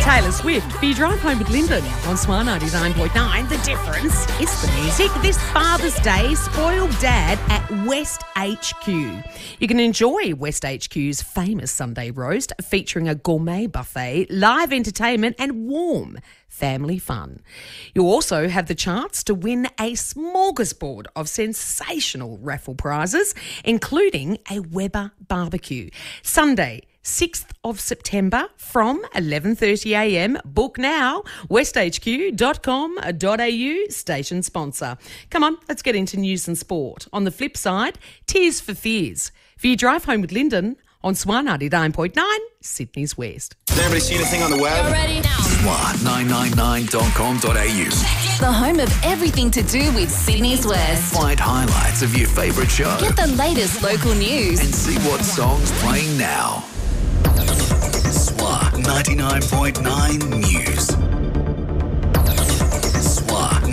Taylor Swift for your drive home with Lyndon on Swan 99.9. The difference is the music. This Father's Day, spoiled dad at West HQ. You can enjoy West HQ's famous Sunday roast featuring a gourmet buffet, live entertainment and warm family fun. You also have the chance to win a smorgasbord of sensational raffle prizes, including a Weber barbecue. Sunday, 6th of September from 11:30am. Book now, westhq.com.au, station sponsor. Come on, let's get into news and sport. On the flip side, Tears for Fears. For your drive home with Lyndon on Swan 99.9, Sydney's West. Has anybody seen anything on the web? You're ready now. Swan999.com.au. The home of everything to do with Sydney's West. Find highlights of your favourite show. Get the latest local news. And see what song's playing now. Swan 99.9 News. Swan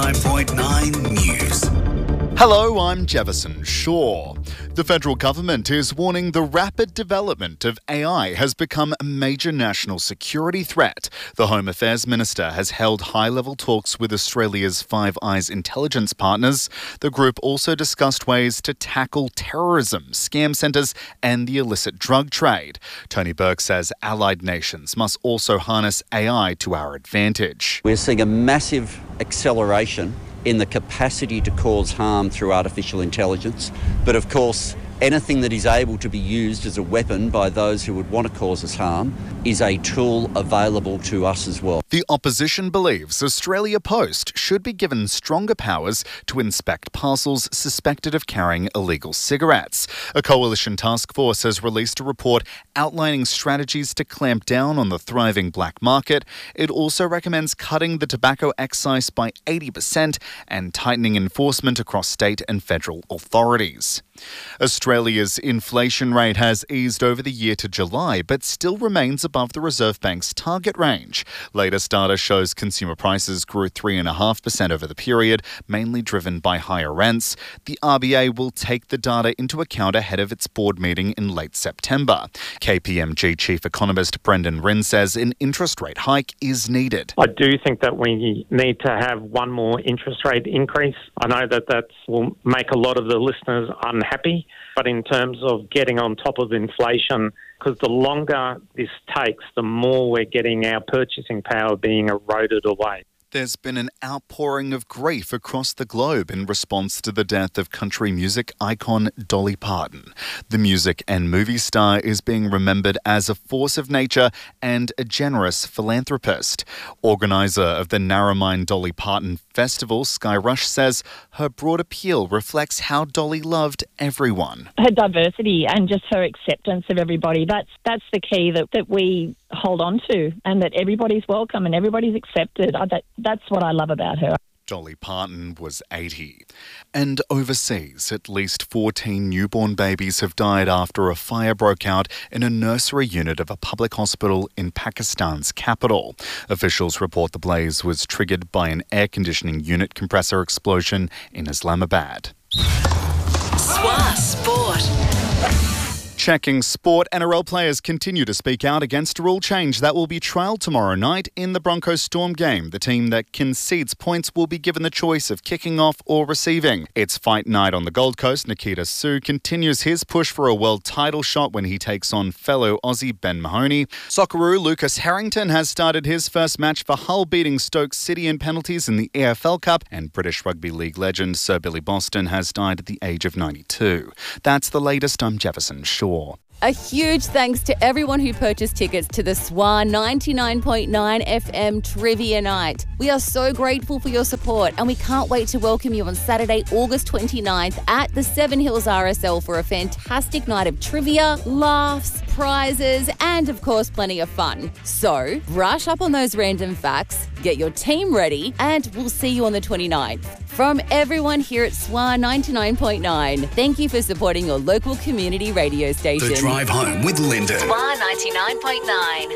99.9 News. Hello, I'm Jefferson Shaw. The federal government is warning the rapid development of AI has become a major national security threat. The Home Affairs Minister has held high-level talks with Australia's Five Eyes intelligence partners. The group also discussed ways to tackle terrorism, scam centres and the illicit drug trade. Tony Burke says allied nations must also harness AI to our advantage. We're seeing a massive acceleration in the capacity to cause harm through artificial intelligence. But of course, anything that is able to be used as a weapon by those who would want to cause us harm is a tool available to us as well. The opposition believes Australia Post should be given stronger powers to inspect parcels suspected of carrying illegal cigarettes. A coalition task force has released a report outlining strategies to clamp down on the thriving black market. It also recommends cutting the tobacco excise by 80% and tightening enforcement across state and federal authorities. Australia's inflation rate has eased over the year to July, but still remains above the Reserve Bank's target range. Latest data shows consumer prices grew 3.5% over the period, mainly driven by higher rents. The RBA will take the data into account ahead of its board meeting in late September. KPMG Chief Economist Brendan Rinn says an interest rate hike is needed. I do think that we need to have one more interest rate increase. I know that will make a lot of the listeners unhappy, but in terms of getting on top of inflation, because the longer this takes, the more we're getting our purchasing power being eroded away. There's been an outpouring of grief across the globe in response to the death of country music icon Dolly Parton. The music and movie star is being remembered as a force of nature and a generous philanthropist. Organiser of the Narromine Dolly Parton Festival, Sky Rush, says her broad appeal reflects how Dolly loved everyone. Her diversity and just her acceptance of everybody, that's the key that we hold on to, and that everybody's welcome and everybody's accepted. That's what I love about her. Dolly Parton was 80. And overseas, at least 14 newborn babies have died after a fire broke out in a nursery unit of a public hospital in Pakistan's capital. Officials report the blaze was triggered by an air conditioning unit compressor explosion in Islamabad. Swan Sport. Checking sport, NRL players continue to speak out against a rule change that will be trialled tomorrow night in the Broncos Storm game. The team that concedes points will be given the choice of kicking off or receiving. It's fight night on the Gold Coast. Nikita Sue continues his push for a world title shot when he takes on fellow Aussie Ben Mahoney. Socceroo Lucas Harrington has started his first match for Hull, beating Stoke City in penalties in the EFL Cup, and British Rugby League legend Sir Billy Boston has died at the age of 92. That's the latest. I'm Jefferson Shaw. A huge thanks to everyone who purchased tickets to the Swan 99.9 FM Trivia Night. We are so grateful for your support, and we can't wait to welcome you on Saturday, August 29th at the Seven Hills RSL for a fantastic night of trivia, laughs, prizes, and of course plenty of fun. So brush up on those random facts, get your team ready, and we'll see you on the 29th. From everyone here at Swan 99.9, thank you for supporting your local community radio station. The Drive Home with Lyndon. Swan 99.9.